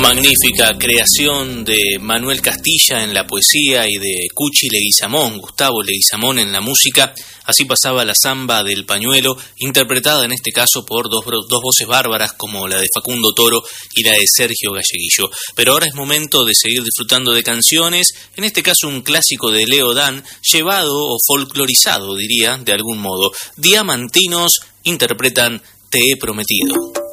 Magnífica creación de Manuel Castilla en la poesía y de Cuchi Leguizamón, Gustavo Leguizamón en la música. Así pasaba la samba del pañuelo, interpretada en este caso por dos voces bárbaras como la de Facundo Toro y la de Sergio Galleguillo. Pero ahora es momento de seguir disfrutando de canciones, en este caso un clásico de Leo Dan, llevado o folclorizado, diría, de algún modo. Diamantinos interpretan Te he prometido.